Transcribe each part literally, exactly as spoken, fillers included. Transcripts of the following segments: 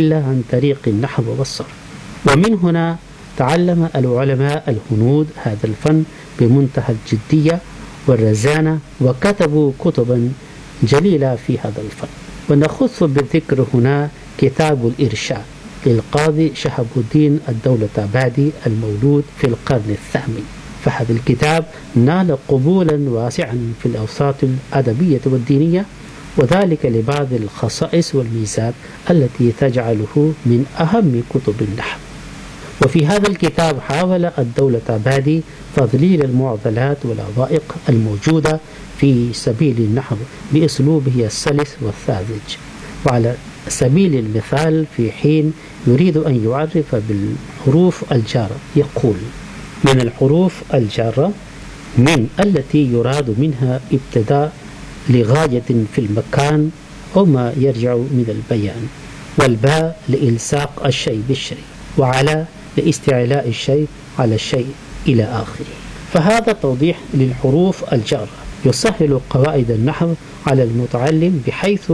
إلا عن طريق النحو والصرف. ومن هنا تعلم العلماء الهنود هذا الفن بمنتهى الجدية والرزانة، وكتبوا كتبا جليلة في هذا الفن. ونخص بالذكر هنا كتاب الإرشاد للقاضي شهاب الدين الدولتابادي المولود في القرن الثامن، فهذا الكتاب نال قبولا واسعا في الأوساط الأدبية والدينية، وذلك لبعض الخصائص والميزات التي تجعله من أهم كتب النحو. وفي هذا الكتاب حاول الدولتابادي تضليل المعضلات والعوائق الموجودة في سبيل النحو بأسلوبه السلس والساذج. وعلى سبيل المثال في حين يريد أن يعرف بالحروف الجارة يقول: من الحروف الجارة من التي يراد منها ابتداء لغاية في المكان أو ما يرجع من البيان، والباء لإلصاق الشيء بالشيء، وعلى لاستعلاء الشيء على الشيء إلى آخره. فهذا توضيح للحروف الجارة يسهل قواعد النحو على المتعلم، بحيث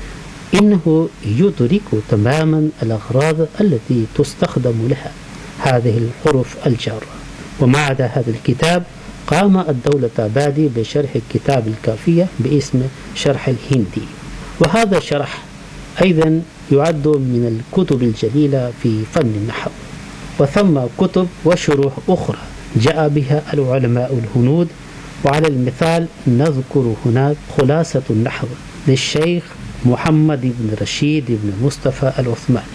إنه يدرك تماما الأغراض التي تستخدم لها هذه الحروف الجارة. ومع هذا الكتاب قام الدولتابادي بشرح كتاب الكافية باسم شرح الهندي، وهذا الشرح أيضا يعد من الكتب الجليلة في فن النحو. وثم كتب وشروح أخرى جاء بها العلماء الهنود، وعلى المثال نذكر هناك خلاصة النحو للشيخ محمد بن رشيد بن مصطفى العثماني،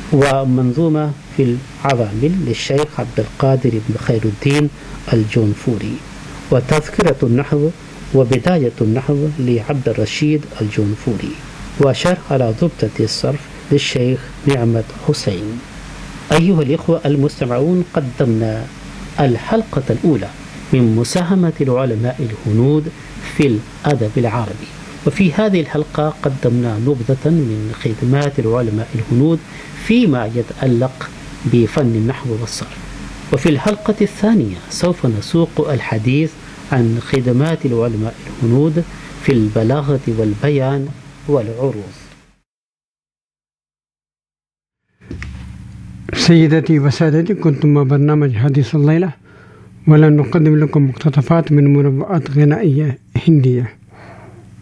ومنظومة في العوامل للشيخ عبد القادر بن خير الدين الجونفوري، وتذكرة النحو وبداية النحو لعبد الرشيد الجونفوري، وشرح على ضبطة الصرف للشيخ نعمة حسين. أيها الإخوة المستمعون، قدمنا الحلقة الأولى من مساهمة العلماء الهنود في الأدب العربي، وفي هذه الحلقة قدمنا نبذة من خدمات العلماء الهنود فيما يتعلق بفن النحو والصرف. وفي الحلقة الثانية سوف نسوق الحديث عن خدمات العلماء الهنود في البلاغة والبيان والعروض. سيدتي وسادتي، كنتم مع برنامج حديث الليلة، ولن نقدم لكم مقتطفات من مربعات غنائية هندية.